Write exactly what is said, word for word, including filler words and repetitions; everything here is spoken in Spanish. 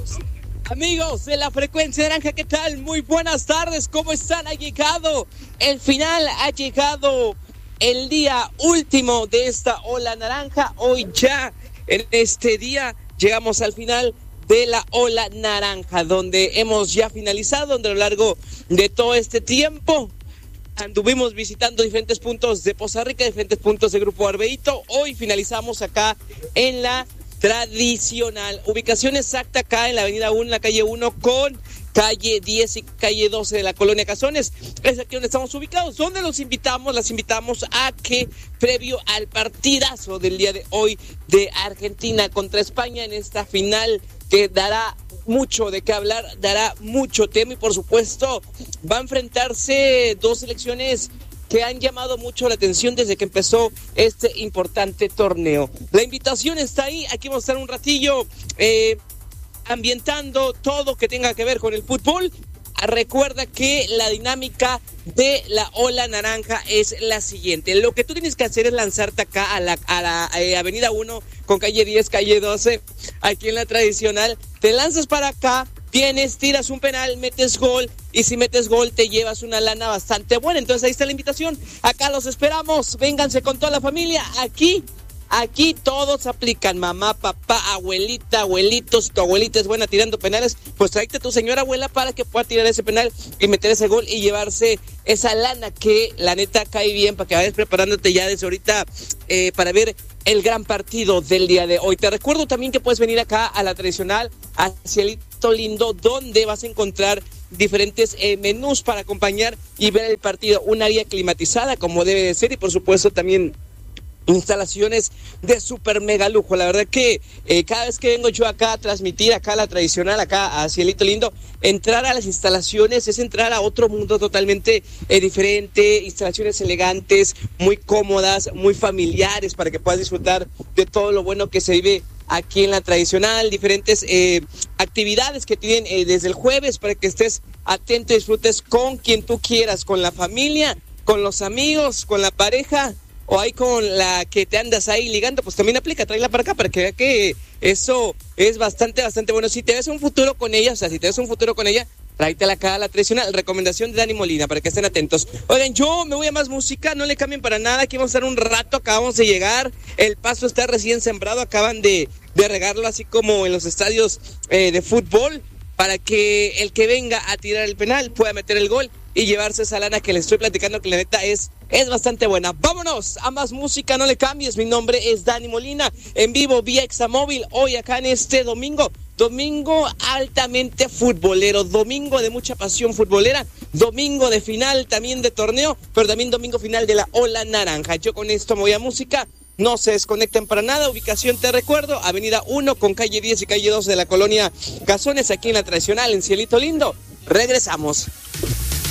Amigos de la frecuencia naranja, ¿qué tal? Muy buenas tardes, ¿cómo están? Ha llegado el final, ha llegado el día último de esta ola naranja. Hoy ya, en este día, llegamos al final de la ola naranja, donde hemos ya finalizado, donde a lo largo de todo este tiempo anduvimos visitando diferentes puntos de Poza Rica, diferentes puntos de Grupo Arbeito. Hoy finalizamos acá en la tradicional ubicación exacta acá en la avenida uno, en la calle uno con calle diez y calle doce de la colonia Cazones. Es aquí donde estamos ubicados, donde los invitamos, las invitamos a que previo al partidazo del día de hoy de Argentina contra España en esta final que dará mucho de qué hablar, dará mucho tema y por supuesto va a enfrentarse dos selecciones que han llamado mucho la atención desde que empezó este importante torneo. La invitación está ahí, aquí vamos a estar un ratillo eh, ambientando todo que tenga que ver con el fútbol. Recuerda que la dinámica de la ola naranja es la siguiente. Lo que tú tienes que hacer es lanzarte acá a la, a la eh, avenida uno con calle diez, calle doce, aquí en la tradicional. Te lanzas para acá, vienes, tiras un penal, metes gol y si metes gol te llevas una lana bastante buena. Entonces ahí está la invitación. Acá los esperamos. Vénganse con toda la familia. Aquí Aquí todos aplican, mamá, papá, abuelita, abuelitos, tu abuelita es buena tirando penales, pues tráete a tu señora abuela para que pueda tirar ese penal y meter ese gol y llevarse esa lana que la neta cae bien para que vayas preparándote ya desde ahorita eh, para ver el gran partido del día de hoy. Te recuerdo también que puedes venir acá a la tradicional, a Cielito Lindo, donde vas a encontrar diferentes eh, menús para acompañar y ver el partido, un área climatizada como debe de ser y por supuesto también instalaciones de super mega lujo. La verdad que eh, cada vez que vengo yo acá a transmitir acá la tradicional, acá a Cielito Lindo, entrar a las instalaciones es entrar a otro mundo totalmente eh, diferente, instalaciones elegantes, muy cómodas, muy familiares para que puedas disfrutar de todo lo bueno que se vive aquí en la tradicional, diferentes eh, actividades que tienen eh, desde el jueves para que estés atento y disfrutes con quien tú quieras, con la familia, con los amigos, con la pareja o ahí con la que te andas ahí ligando, pues también aplica, tráela para acá para que vea que eso es bastante, bastante bueno. Si te ves un futuro con ella, o sea, si te ves un futuro con ella, tráetela acá a la tradicional. Recomendación de Dani Molina, para que estén atentos. Oigan, yo me voy a más música, no le cambien para nada, aquí vamos a estar un rato, acabamos de llegar, el pasto está recién sembrado, acaban de, de regarlo así como en los estadios eh, de fútbol, para que el que venga a tirar el penal pueda meter el gol y llevarse esa lana que le estoy platicando, que la neta es, es bastante buena. Vámonos a más música, no le cambies. Mi nombre es Dani Molina, en vivo vía Examóvil, hoy acá en este domingo, domingo altamente futbolero, domingo de mucha pasión futbolera, domingo de final también de torneo, pero también domingo final de la ola naranja. Yo con esto me voy a música. No se desconecten para nada. Ubicación te recuerdo, avenida uno con calle diez y calle doce de la colonia Cazones, aquí en la tradicional, en Cielito Lindo. Regresamos.